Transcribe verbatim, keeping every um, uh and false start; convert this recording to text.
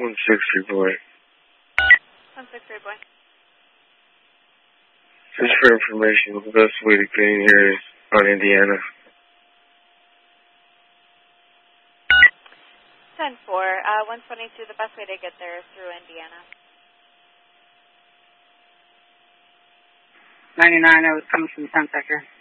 one six three boy. one six three boy. Just for information, the best way to get in here is on Indiana. ten four, uh, one twenty-two, the best way to get there is through Indiana. ninety-nine, I was coming from ten sector.